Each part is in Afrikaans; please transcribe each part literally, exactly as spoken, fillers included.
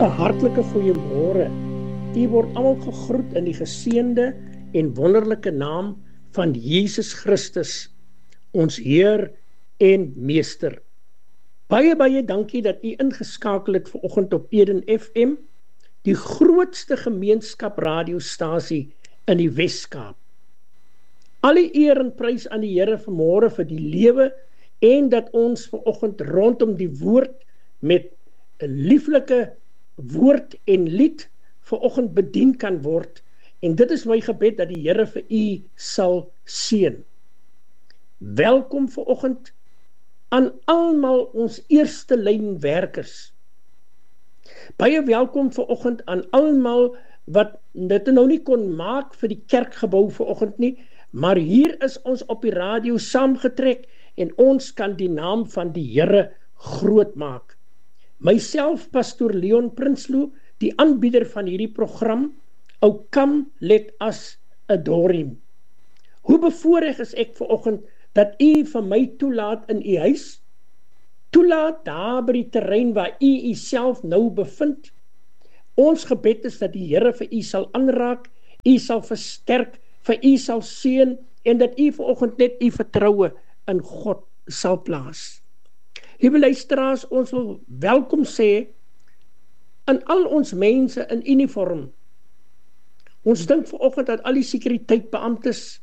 'n hartlike goeiemôre. U word almal gegroet in die geseënde en wonderlike naam van Jesus Christus, ons Heer en Meester. Baie, baie dankie dat u ingeskakel het vanoggend op Eden F M, die grootste gemeenskap radiostasie in die Wes-Kaap. Alle eer en prys aan die Here vanmôre vir die lewe en dat ons vanoggend rondom die woord met 'n lieflike woord en lied vanoggend bedien kan word. En dit is my gebed dat die Here vir u sal seën. Welkom vanoggend aan almal ons eerste lyn werkers. Baie welkom vanoggend aan almal wat dit nou nie kon maak vir die kerkgebou vanoggend nie, maar hier is ons op die radio saamgetrek en ons kan die naam van die Here groot maak. Myself, Pastoor Leon Prinsloo, die aanbieder van hierdie program, O Come Let Us Adore Him. Hoe bevoorreg is ek vanoggend dat u vir my toelaat in u huis, toelaat daar by die terrein waar u u self nou bevind. Ons gebed is dat die Here vir u sal aanraak, u sal versterk, vir u sal seën en dat u vanoggend net u vertroue in God sal plaas. Liewe luisteraars, ons wil welkom sê aan al ons mense in uniform. Ons dink vanoggend aan al die sekuriteitbeamptes.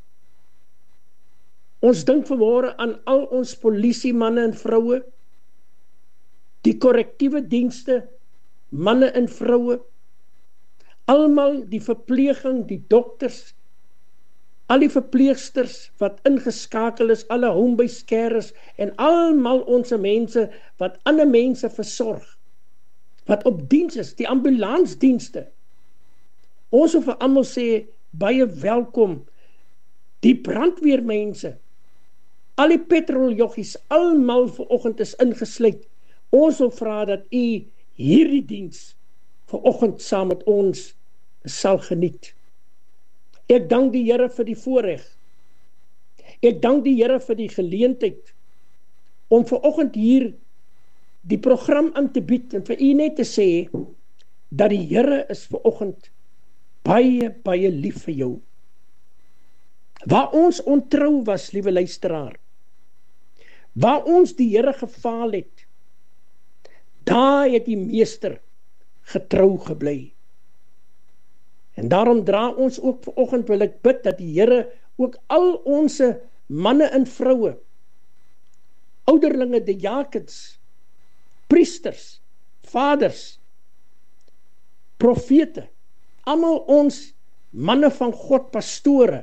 Ons dink vanmôre aan al ons polisiemanne en vroue, die korrektiewe dienste, manne en vroue, almal die verpleging, die dokters, al die verpleegsters wat ingeskakel is, alle homebase carers en almal ons mense wat ander mense versorg, wat op diens is, die ambulansdienste. Ons wil vir almal sê, baie welkom, die brandweermense, al die petroljoggies, almal vanoggend is ingesluit. Ons wil vra dat u hierdie diens vanoggend saam met ons sal geniet. Ek dank die Here vir die voorreg. Ek dank die Here vir die geleentheid om vanoggend hier die program aan te bied en vir u net te sê dat die Here is vanoggend baie, baie lief vir jou. Waar ons ontrou was, liewe luisteraar, waar ons die Here gefaal het, daar het die Meester getrou gebly. En daarom dra ons ook vanoggend wil ek bid dat die Here ook al ons manne en vroue, ouderlinge, diakens, priesters, vaders, profete, almal ons manne van God, pastore,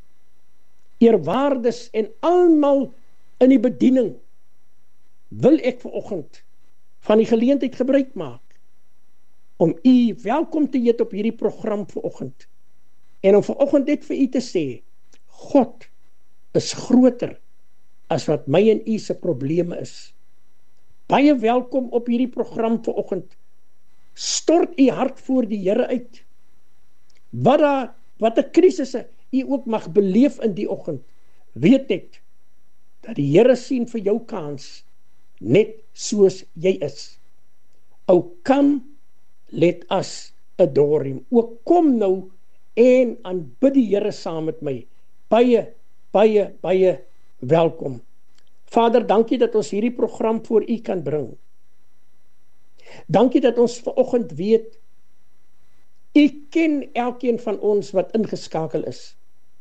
eerwaardes en almal in die bediening, wil ek vanoggend van die geleentheid gebruik maak om u welkom te heet op hierdie program vanoggend en om vanoggend net vir u te sê, God is groter as wat my en u se probleme is. Baie welkom op hierdie program vanoggend. Stort u hart voor die Here uit. Wat daar, wat 'n krisisse u ook mag beleef in die oggend, weet ek dat die Here sien vir jou kans net soos jy is. O come let us adore him. O kom nou en aanbid die Here saam met my. Baie, baie, baie welkom. Vader, dankie dat ons hierdie program voor u kan bring. Dankie dat ons vanoggend weet, u ken elkeen van ons wat ingeskakel is.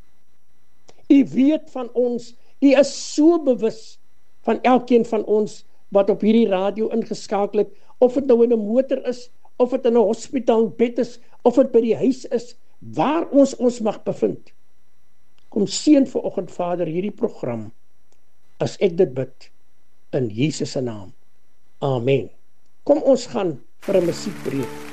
U weet van ons, u is so bewus van elkeen van ons wat op hierdie radio ingeskakel het, of het nou in 'n motor is, of het in 'n hospitaal bed is, of het by die huis is, waar ons ons mag bevind. Kom seën vanoggend, Vader, hierdie program, as ek dit bid, in Jesus se naam. Amen. Kom ons gaan vir 'n musiekbreek.